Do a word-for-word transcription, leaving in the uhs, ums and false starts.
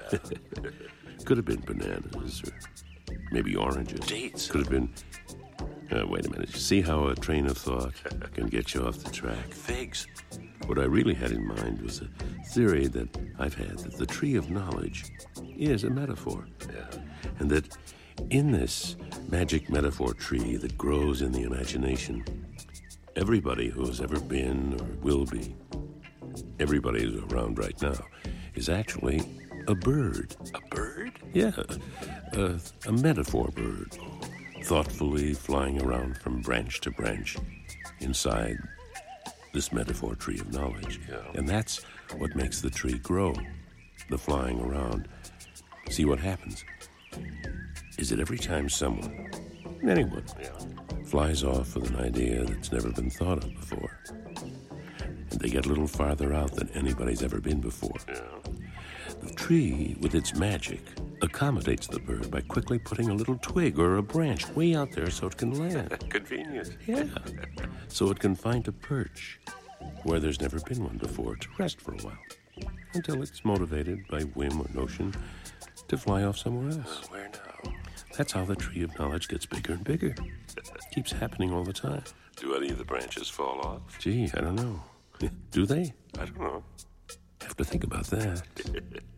Yeah. Could have been bananas or maybe oranges. Dates. Could have been... Uh, wait a minute. You see how a train of thought can get you off the track? Figs. What I really had in mind was a theory that I've had that the tree of knowledge is a metaphor. Yeah. And that in this magic metaphor tree that grows in the imagination, everybody who has ever been or will be, everybody who's around right now, is actually a bird. A bird? Yeah, a, a metaphor bird, thoughtfully flying around from branch to branch inside this metaphor tree of knowledge. Yeah. And that's what makes the tree grow, the flying around. See, what happens is that every time someone, anyone, Yeah. flies off with an idea that's never been thought of before, and they get a little farther out than anybody's ever been before, Yeah. the tree, with its magic, accommodates the bird by quickly putting a little twig or a branch way out there so it can land. Convenient. Yeah. So it can find a perch where there's never been one before to rest for a while until it's motivated by whim or notion to fly off somewhere else. Uh, where now? That's how the tree of knowledge gets bigger and bigger. Keeps happening all the time. Do any of the branches fall off? Gee, I don't know. Do they? I don't know. Have to think about that.